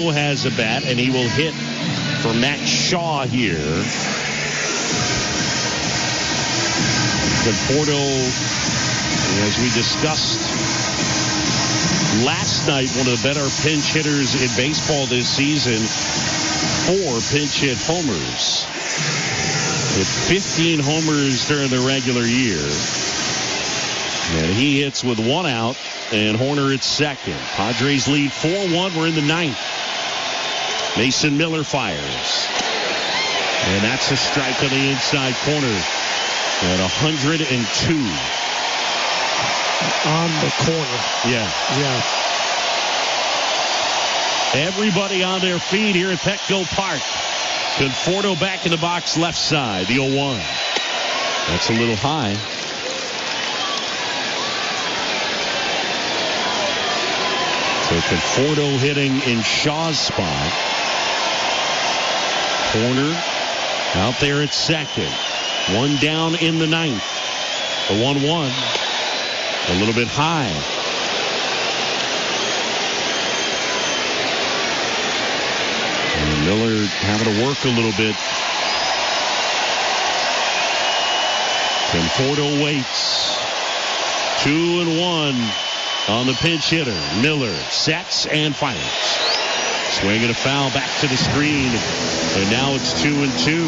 has a bat, and he will hit for Matt Shaw here. Conforto, as we discussed last night, one of the better pinch hitters in baseball this season. 4 pinch hit homers. With 15 homers during the regular year. And he hits with 1 out, and Hoerner at second. Padres lead 4-1. We're in the 9th. Mason Miller fires. And that's a strike on the inside corner at 102. On the corner. Yeah. Everybody on their feet here at Petco Park. Conforto back in the box, left side, the 0-1. That's a little high. So Conforto hitting in Shaw's spot. Hoerner out there at second. 1 down in the 9th. The 1-1. A little bit high. And Miller having to work a little bit. Conforto waits. 2-1 on the pinch hitter. Miller sets and fires. Swing and a foul back to the screen. And now it's 2-2.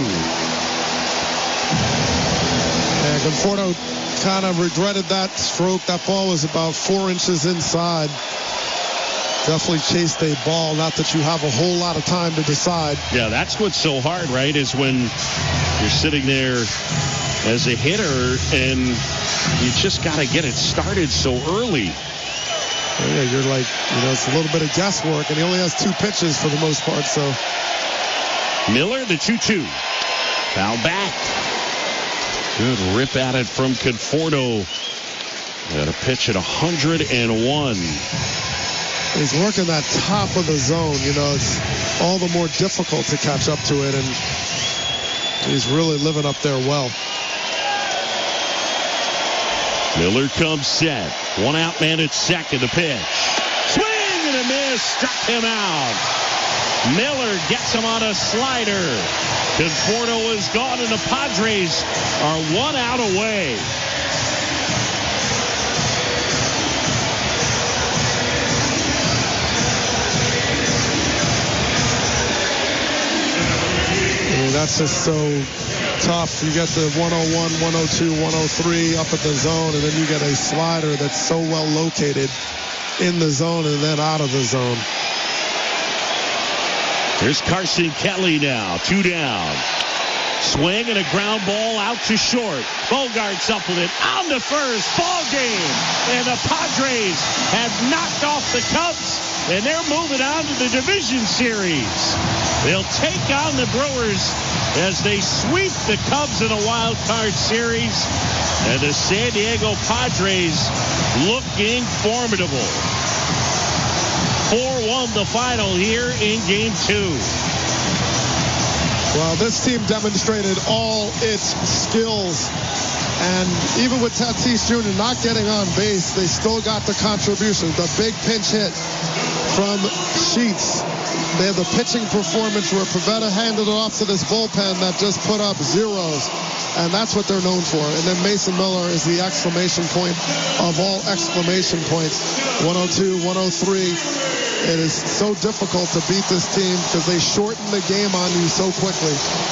Yeah, Conforto kind of regretted that stroke. That ball was about 4 inches inside. Definitely chased a ball. Not that you have a whole lot of time to decide. Yeah, that's what's so hard, right? Is when you're sitting there as a hitter and you just got to get it started so early. Yeah, you're like, it's a little bit of guesswork, and he only has 2 pitches for the most part. So Miller, the 2-2. Foul back. Good rip at it from Conforto. Got a pitch at 101. He's working that top of the zone. It's all the more difficult to catch up to it, and he's really living up there well. Miller comes set. 1 out man at second. The pitch. Swing and a miss. Struck him out. Miller gets him on a slider. Conforto is gone, and the Padres are 1 out away. That's just so tough. You get the 101, 102, 103 up at the zone, and then you get a slider that's so well located in the zone and then out of the zone. Here's Carson Kelly now. 2 down. Swing and a ground ball out to short. Bogarts up with it on the first. Ball game. And the Padres have knocked off the Cubs, and they're moving on to the division series. They'll take on the Brewers as they sweep the Cubs in a wild card series. And the San Diego Padres looking formidable. 4-1 the final here in Game 2. Well, this team demonstrated all its skills. And even with Tatis Jr. not getting on base, they still got the contribution. The big pinch hit from Sheets. They have the pitching performance where Pivetta handed it off to this bullpen that just put up zeros. And that's what they're known for. And then Mason Miller is the exclamation point of all exclamation points. 102, 103. It is so difficult to beat this team because they shorten the game on you so quickly.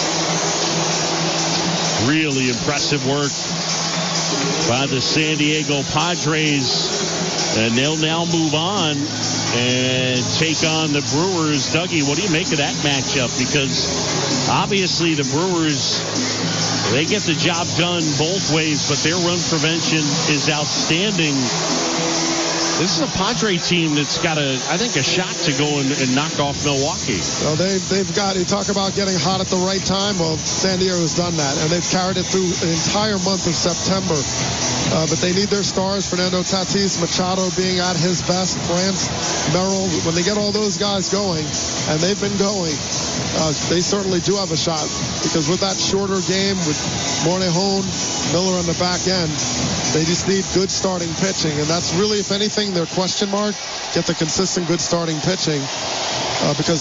Really impressive work by the San Diego Padres. And they'll now move on and take on the Brewers. Dougie, what do you make of that matchup? Because obviously the Brewers, they get the job done both ways, but their run prevention is outstanding. This is a Padre team that's got I think a shot to go and knock off Milwaukee. Well, they've got, you talk about getting hot at the right time. Well, San Diego's done that, and they've carried it through an entire month of September. But they need their stars, Fernando Tatis, Machado being at his best, France, Merrill. When they get all those guys going, and they've been going, they certainly do have a shot. Because with that shorter game, with Morejon, Miller on the back end, they just need good starting pitching. And that's really, if anything, their question mark. Get the consistent good starting pitching. because